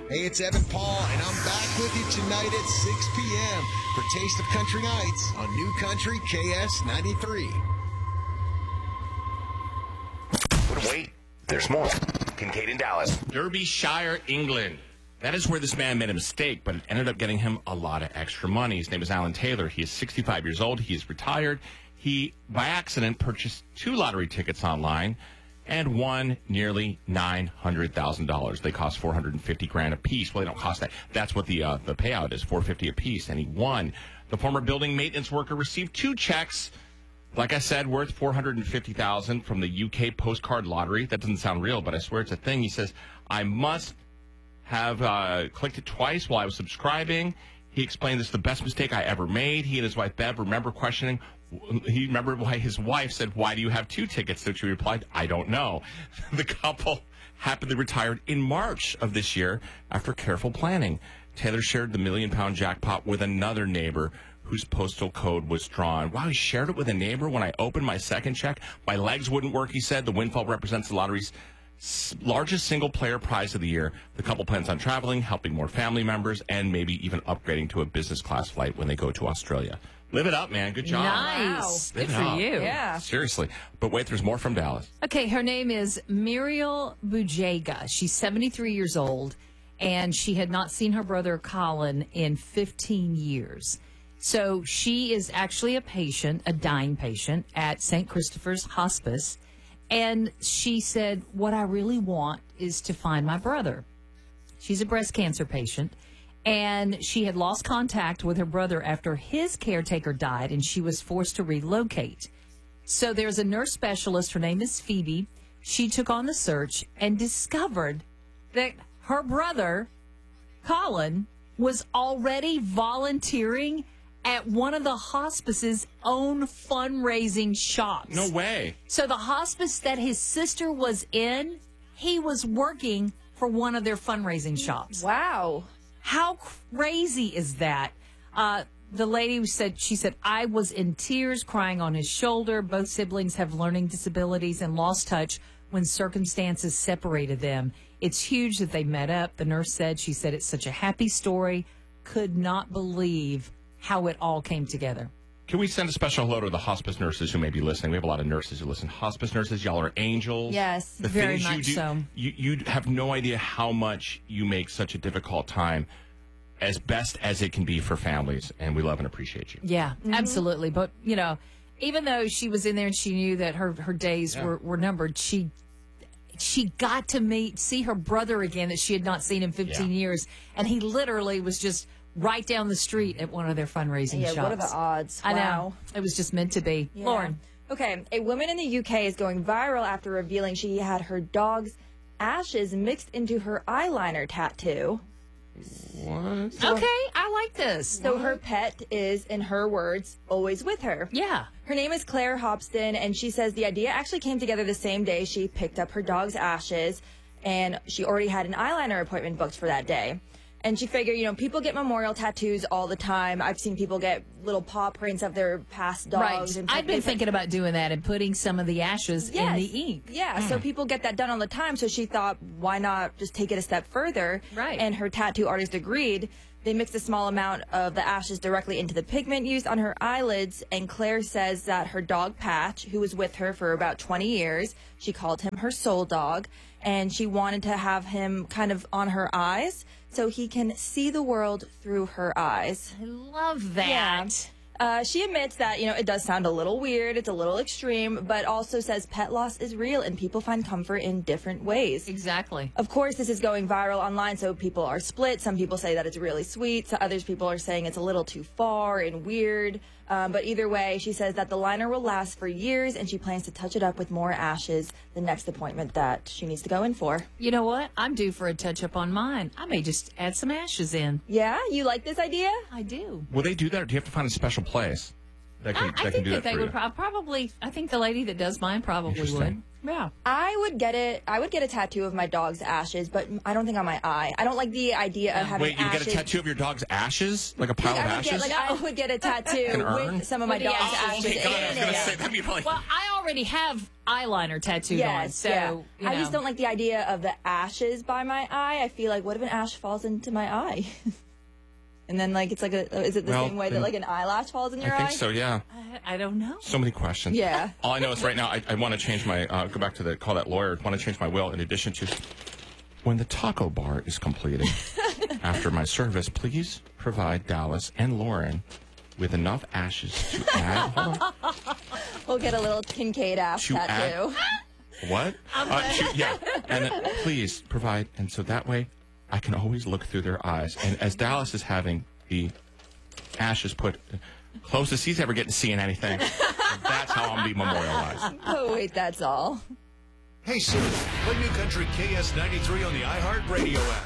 Hey, it's Evan Paul, and I'm back with you tonight at 6 p.m. for Taste of Country Nights on New Country KS 93. Wait, there's more. Kincaid in Dallas. Derbyshire, England. That is where this man made a mistake, but it ended up getting him a lot of extra money. His name is Alan Taylor. He is 65 years old. He is retired. He, by accident, purchased 2 lottery tickets online and won nearly $900,000. They cost $450,000 a piece. Well, they don't cost that. That's what the payout is, $450 a piece, and he won. The former building maintenance worker received 2 checks, like I said, worth $450,000 from the UK postcard lottery. That doesn't sound real, but I swear it's a thing. He says, I must have clicked it twice while I was subscribing. He explained this is the best mistake I ever made. He and his wife, Bev, remember questioning. He remembered why his wife said, why do you have 2 tickets? So she replied, I don't know. The couple happily retired in March of this year after careful planning. Taylor shared the £1 million jackpot with another neighbor whose postal code was drawn. Wow, he shared it with a neighbor. When I opened my second check, my legs wouldn't work, he said. The windfall represents the lottery's largest single-player prize of the year. The couple plans on traveling, helping more family members, and maybe even upgrading to a business-class flight when they go to Australia. Live it up, man. Good job. Nice. Wow. Good for you. Yeah. Seriously. But wait, there's more from Dallas. Okay, her name is Muriel Bujega. She's 73 years old, and she had not seen her brother Colin in 15 years. So she is actually a patient, a dying patient, at St. Christopher's Hospice. And she said, what I really want is to find my brother. She's a breast cancer patient. And she had lost contact with her brother after his caretaker died, and she was forced to relocate. So there's a nurse specialist. Her name is Phoebe. She took on the search and discovered that her brother, Colin, was already volunteering at one of the hospice's own fundraising shops. No way. So the hospice that his sister was in, he was working for one of their fundraising shops. Wow. How crazy is that? The lady she said, I was in tears crying on his shoulder. Both siblings have learning disabilities and lost touch when circumstances separated them. It's huge that they met up. The nurse said, she said, it's such a happy story. Could not believe how it all came together. Can we send a special hello to the hospice nurses who may be listening? We have a lot of nurses who listen. Hospice nurses, y'all are angels. Yes, the very things much you do, so. You have no idea how much you make such a difficult time as best as it can be for families, and we love and appreciate you. Yeah, absolutely. But, you know, even though she was in there and she knew that her days were numbered, she got to see her brother again that she had not seen in 15 years, and he literally was just right down the street at one of their fundraising shops. Yeah, what are the odds? I Wow. know. It was just meant to be. Yeah. Lauren. Okay, a woman in the UK is going viral after revealing she had her dog's ashes mixed into her eyeliner tattoo. What? Okay, I like this. So her pet is, in her words, always with her. Yeah. Her name is Claire Hobson, and she says the idea actually came together the same day she picked up her dog's ashes, and she already had an eyeliner appointment booked for that day. And she figured, you know, people get memorial tattoos all the time. I've seen people get little paw prints of their past dogs. Right. And I've been thinking about doing that and putting some of the ashes in the ink. Yeah, so people get that done all the time. So she thought, why not just take it a step further? Right. And her tattoo artist agreed. They mixed a small amount of the ashes directly into the pigment used on her eyelids. And Claire says that her dog, Patch, who was with her for about 20 years, she called him her soul dog. And she wanted to have him kind of on her eyes so he can see the world through her eyes. I love that. Yeah. She admits that, you know, it does sound a little weird, it's a little extreme, but also says pet loss is real and people find comfort in different ways. Exactly. Of course, this is going viral online, so people are split. Some people say that it's really sweet. So others people are saying it's a little too far and weird. But either way, she says that the liner will last for years, and she plans to touch it up with more ashes the next appointment that she needs to go in for. You know what? I'm due for a touch-up on mine. I may just add some ashes in. Yeah? You like this idea? I do. Will they do that, or do you have to find a special place? that can I that think can do that that they for would you. probably. I think the lady that does mine probably would. Interesting. Yeah. I would get a tattoo of my dog's ashes, but I don't think on my eye. I don't like the idea of having Wait, you ashes. get a tattoo of your dog's ashes, like a pile of ashes? I would get a tattoo An urn? with some of my With the dog's ashes. ashes Okay, God, I was in gonna it. say that'd be like. Well, I already have eyeliner tattooed on, Yes, so yeah. you I just know. don't like the idea of the ashes by my eye. I feel like, what if an ash falls into my eye? And then, like, it's like is it the Well, same way that, like, an eyelash falls in your I eye? think so, yeah. I don't know. So many questions. Yeah. All I know is right now I want to change my, go back to call that lawyer, want to change my will in addition to, when the taco bar is completed, after my service, please provide Dallas and Lauren with enough ashes to add, hold on, We'll get a little Kincaid ash To tattoo. what? Yeah, and then please provide, and so that way I can always look through their eyes. And as Dallas is having the ashes put closest he's ever getting to seeing anything, that's how I'm be memorialized. Oh, wait, that's all. Hey Siri, play New Country KS93 on the iHeartRadio app.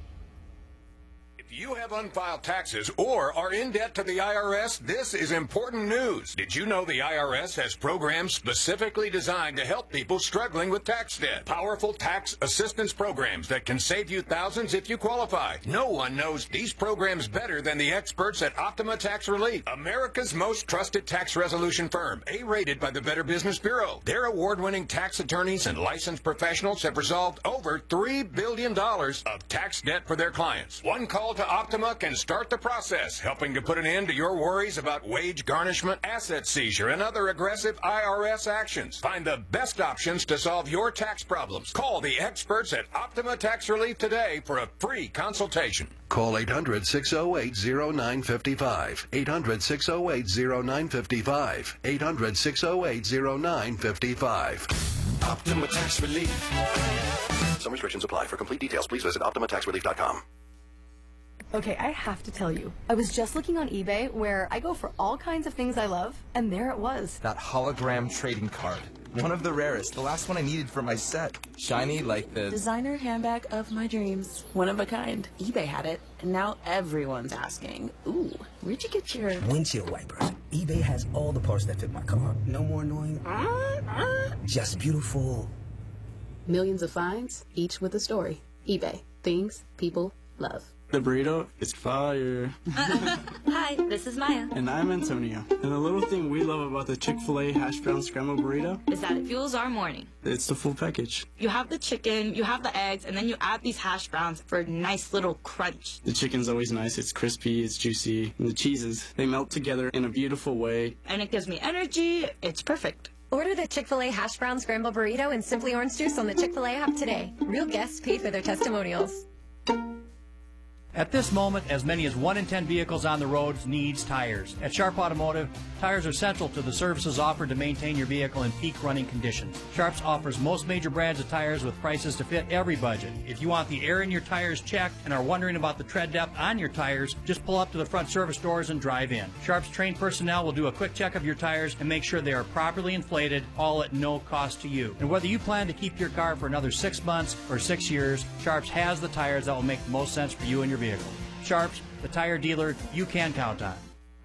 If you have unfiled taxes or are in debt to the IRS, this is important news. Did you know the IRS has programs specifically designed to help people struggling with tax debt? Powerful tax assistance programs that can save you thousands if you qualify. No one knows these programs better than the experts at Optima Tax Relief, America's most trusted tax resolution firm, A-rated by the Better Business Bureau. Their award-winning tax attorneys and licensed professionals have resolved over $3 billion of tax debt for their clients. One call to Optima can start the process, helping to put an end to your worries about wage garnishment, asset seizure, and other aggressive IRS actions. Find the best options to solve your tax problems. Call the experts at Optima Tax Relief today for a free consultation. Call 800-608-0955. 800-608-0955. 800-608-0955. Optima Tax Relief. Some restrictions apply. For complete details, please visit OptimaTaxRelief.com. Okay, I have to tell you, I was just looking on eBay where I go for all kinds of things I love, and there it was. That hologram trading card. One of the rarest. The last one I needed for my set. Shiny like the... Designer handbag of my dreams. One of a kind. eBay had it, and now everyone's asking, ooh, where'd you get your... Windshield wipers. eBay has all the parts that fit my car. No more annoying... Just beautiful. Millions of finds, each with a story. eBay. Things people love. The burrito is fire. Hi, this is Maya. And I'm Antonio. And the little thing we love about the Chick-fil-A hash brown scrambled burrito is that it fuels our morning. It's the full package. You have the chicken, you have the eggs, and then you add these hash browns for a nice little crunch. The chicken's always nice. It's crispy, it's juicy. And the cheeses, they melt together in a beautiful way. And it gives me energy. It's perfect. Order the Chick-fil-A hash brown scrambled burrito and Simply Orange Juice on the Chick-fil-A app today. Real guests paid for their testimonials. At this moment, as many as 1 in 10 vehicles on the roads needs tires. At Sharp Automotive, tires are central to the services offered to maintain your vehicle in peak running conditions. Sharps offers most major brands of tires with prices to fit every budget. If you want the air in your tires checked and are wondering about the tread depth on your tires, just pull up to the front service doors and drive in. Sharp's trained personnel will do a quick check of your tires and make sure they are properly inflated, all at no cost to you. And whether you plan to keep your car for another 6 months or 6 years, Sharps has the tires that will make the most sense for you and your vehicle. Sharps, the tire dealer you can count on.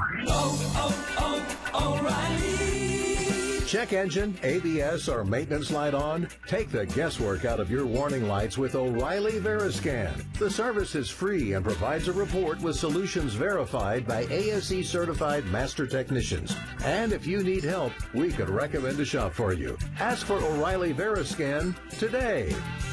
O'Reilly. Check engine, ABS, or maintenance light on? Take the guesswork out of your warning lights with O'Reilly Veriscan. The service is free and provides a report with solutions verified by ASE certified master technicians. And if you need help, we could recommend a shop for you. Ask for O'Reilly Veriscan today.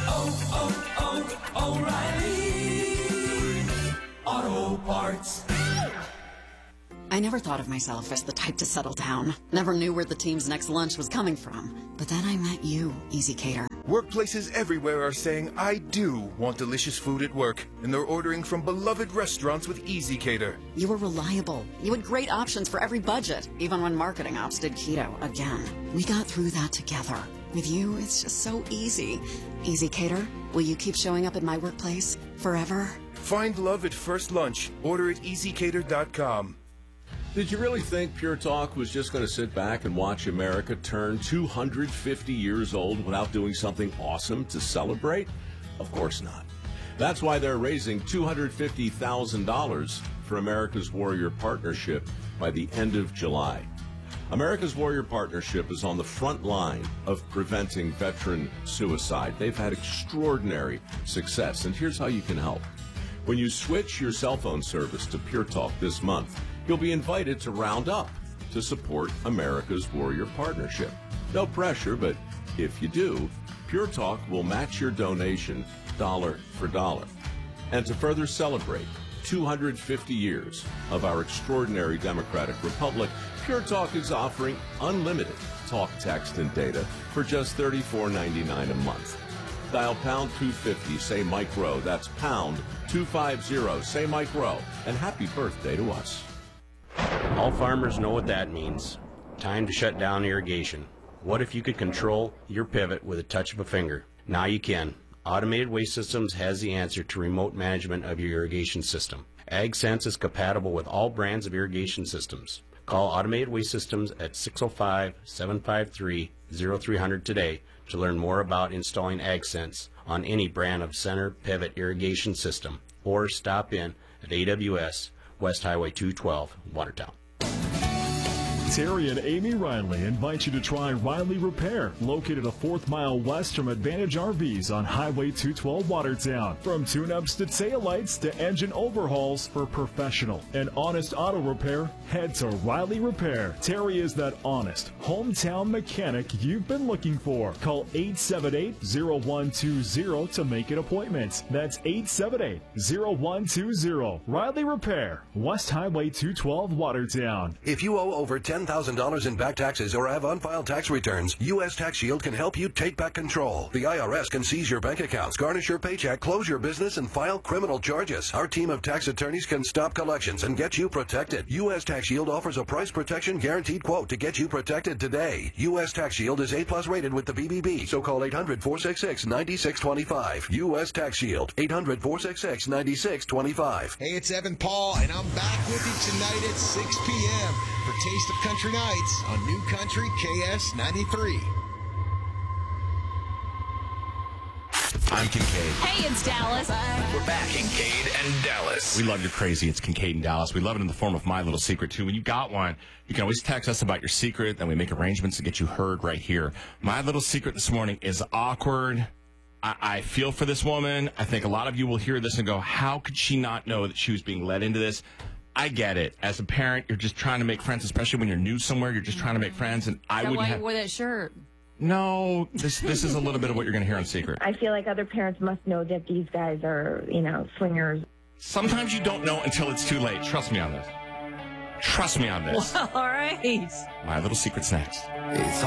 O'Reilly Auto Parts. I never thought of myself as the type to settle down. Never knew where the team's next lunch was coming from. But then I met you, Easy Cater. Workplaces everywhere are saying, I do want delicious food at work, and they're ordering from beloved restaurants with Easy Cater. You were reliable. You had great options for every budget, even when marketing ops did keto again. We got through that together. With you, it's just so easy. Easy Cater, will you keep showing up at my workplace forever? Find love at first lunch. Order at easycater.com. Did you really think Pure Talk was just going to sit back and watch America turn 250 years old without doing something awesome to celebrate? Of course not. That's why they're raising $250,000 for America's Warrior Partnership by the end of July. America's Warrior Partnership is on the front line of preventing veteran suicide. They've had extraordinary success, and here's how you can help. When you switch your cell phone service to Pure Talk this month, you'll be invited to round up to support America's Warrior Partnership. No pressure, but if you do, Pure Talk will match your donation dollar for dollar. And to further celebrate 250 years of our extraordinary democratic republic, Pure Talk is offering unlimited talk, text, and data for just $34.99 a month. Dial pound 250, say Mike Rowe. That's pound 250, say Mike Rowe. And happy birthday to us. All farmers know what that means. Time to shut down irrigation. What if you could control your pivot with a touch of a finger? Now you can. Automated Waste Systems has the answer to remote management of your irrigation system. AgSense is compatible with all brands of irrigation systems. Call Automated Waste Systems at 605-753-0300 today to learn more about installing AgSense on any brand of center pivot irrigation system, or stop in at AWS West Highway 212, Watertown. Terry and Amy Riley invite you to try Riley Repair, located a 4th mile west from Advantage RVs on Highway 212 Watertown. From tune-ups to taillights to engine overhauls, for professional and honest auto repair, head to Riley Repair. Terry is that honest, hometown mechanic you've been looking for. Call 878-0120 to make an appointment. That's 878-0120. Riley Repair, West Highway 212 Watertown. If you owe over $10,000 in back taxes or have unfiled tax returns, U.S. Tax Shield can help you take back control. The IRS can seize your bank accounts, garnish your paycheck, close your business, and file criminal charges. Our team of tax attorneys can stop collections and get you protected. U.S. Tax Shield offers a price protection guaranteed quote to get you protected today. U.S. Tax Shield is A+ rated with the BBB, so call 800-466-9625. U.S. Tax Shield, 800-466-9625. Hey, it's Evan Paul, and I'm back with you tonight at 6 p.m. for Taste of Country Nights on New Country KS93. I'm Kincaid. Hey, it's Dallas. We're back, Kincaid and Dallas. We love your crazy. It's Kincaid and Dallas. We love it in the form of My Little Secret, too. When you got one, you can always text us about your secret, and we make arrangements to get you heard right here. My Little Secret this morning is awkward. I feel for this woman. I think a lot of you will hear this and go, how could she not know that she was being led into this? I get it. As a parent, you're just trying to make friends, especially when you're new somewhere. You're just trying to make friends, and I wouldn't have... why you wore that shirt? No, this is a little bit of what you're going to hear on Secret. I feel like other parents must know that these guys are, swingers. Sometimes you don't know until it's too late. Trust me on this. Trust me on this. Well, all right. My Little Secret's next. It's